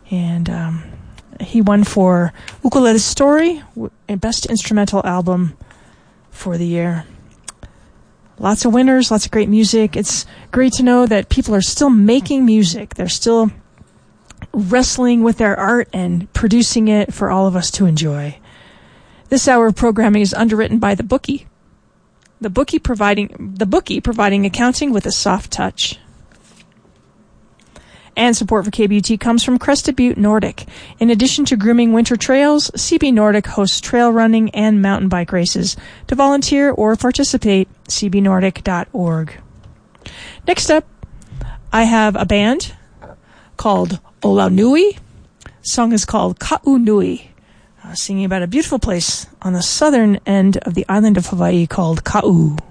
And he won for Ukulele Story, Best Instrumental Album for the year. Lots of winners, lots of great music. It's great to know that people are still making music. They're still wrestling with their art and producing it for all of us to enjoy. This hour of programming is underwritten by The Bookie. The Bookie providing accounting with a soft touch. And support for KBUT comes from Crested Butte Nordic. In addition to grooming winter trails, CB Nordic hosts trail running and mountain bike races. To volunteer or participate, cbnordic.org. Next up, I have a band called Olau Nui. The song is called Ka'u Nui, singing about a beautiful place on the southern end of the island of Hawaii called Ka'u.